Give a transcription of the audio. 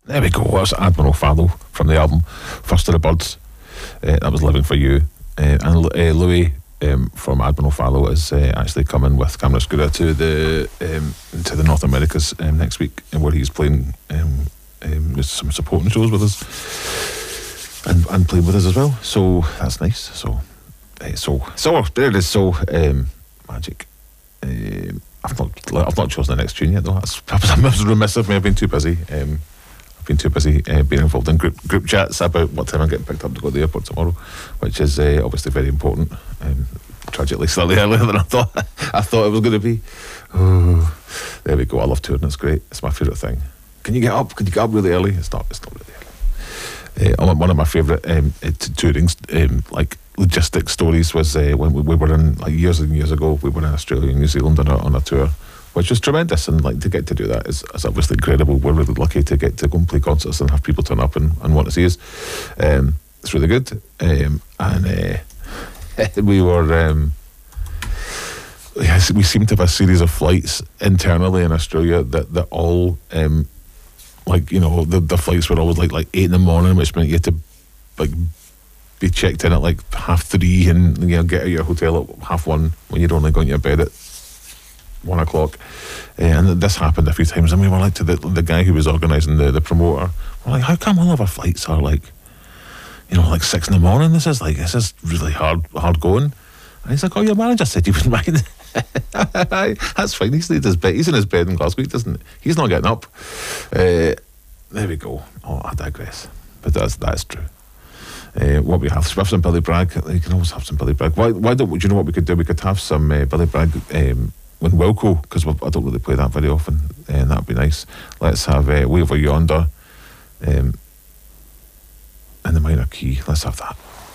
There we go. That's Admiral Fallow from the album First of the Birds. That was Living for You. And Louis from Admiral Fallow is actually coming with Cameron Scura to the North Americas next week, where he's playing with some supporting shows with us and playing with us as well. So that's nice. So there it is. So magic. I've not chosen the next tune yet, though. I was remiss of me. I've been too busy. Being involved in group chats about what time I'm getting picked up to go to the airport tomorrow, which is obviously very important. Tragically, slightly earlier than I thought it was going to be. Oh, there we go. I love touring. It's great. It's my favourite thing. Can you get up really early? It's not really early. One of my favourite touring like logistic stories was when we were in, like, years and years ago. We were in Australia and New Zealand on a tour, which was tremendous, and like to get to do that is obviously incredible. We're really lucky to get to go and play concerts and have people turn up and want to see us. It's really good. We were we seemed to have a series of flights internally in Australia that all like, you know, the flights were always like 8 a.m, which meant you had to like be checked in at like 3:30 and, you know, get out of your hotel at 1:30 when you'd only gone to your bed at 1 o'clock. And this happened a few times, and we were like to the guy who was organising the promoter, we're like, how come all of our flights are like, you know, like 6 a.m? This is really hard going. And he's like, oh, your manager said you wouldn't mind. That's fine. He's in his bed in Glasgow. He's not getting up. There we go. Oh, I digress. But that's true. What we have, Swifts and Billy Bragg. You can always have some Billy Bragg. Why don't you know what we could do? We could have some Billy Bragg when Wilco, because I don't really play that very often, and that'd be nice. Let's have Way Over Yonder in the minor key. Let's have that.